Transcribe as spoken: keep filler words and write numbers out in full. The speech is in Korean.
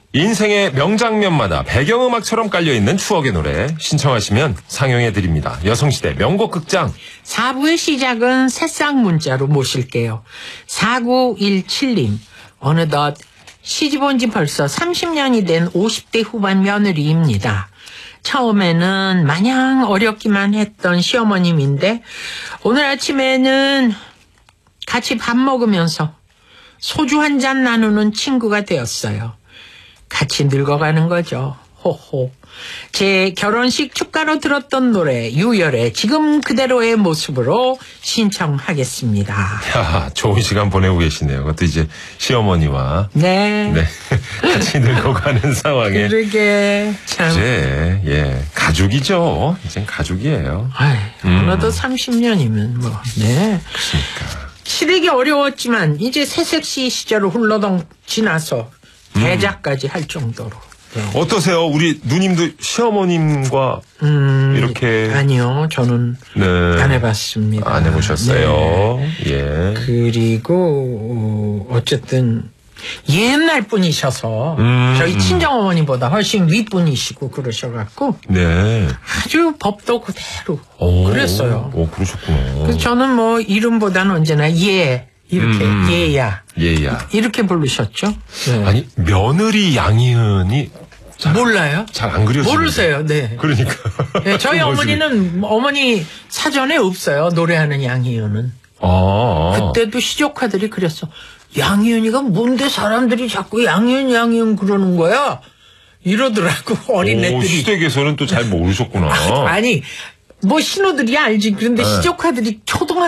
인생의 명장면마다 배경음악처럼 깔려있는 추억의 노래 신청하시면 상영해드립니다. 여성시대 명곡 극장. 사 부의 시작은 새싹 문자로 모실게요. 사구일칠 님. 어느덧 시집 온 지 벌써 삼십 년이 된 오십 대 후반 며느리입니다. 처음에는 마냥 어렵기만 했던 시어머님인데 오늘 아침에는 같이 밥 먹으면서 소주 한 잔 나누는 친구가 되었어요. 같이 늙어가는 거죠. 호호. 제 결혼식 축가로 들었던 노래 유열의 지금 그대로의 모습으로 신청하겠습니다. 야, 좋은 시간 보내고 계시네요. 그것도 이제 시어머니와 네. 네. 같이 늙어가는 상황에. 그러게 참. 이제 예 가족이죠. 이젠 가족이에요. 아이, 음. 어느덧 삼십 년이면 뭐. 네. 그러니까. 시댁이 어려웠지만 이제 새색시 시절을 훌러덩 지나서 대작까지 할 정도로. 네. 어떠세요? 우리 누님도 시어머님과 음, 이렇게 아니요, 저는 네. 안 해봤습니다. 안 해보셨어요. 네. 예. 그리고 어, 어쨌든 옛날 분이셔서 음, 저희 음. 친정어머니보다 훨씬 윗분이시고 그러셔갖고 네. 아주 법도 그대로 오, 그랬어요. 오, 그러셨구나. 그래서 저는 뭐 이름보다는 언제나 예 이렇게 음, 예야 예야. 이렇게 부르셨죠. 네. 아니 며느리 양희은이 몰라요? 잘 안 그려지는데. 모르세요. 네. 그러니까. 네, 저희 어머니는 어머니 사전에 없어요. 노래하는 양희은은. 아. 그때도 시조카들이 그랬어. 양희은이가 뭔데 사람들이 자꾸 양희은 양희은 그러는 거야? 이러더라고 어린애들이. 오, 시댁에서는 또 잘 모르셨구나. 아니 뭐 신호들이 알지. 그런데 네. 시조카들이 초등학교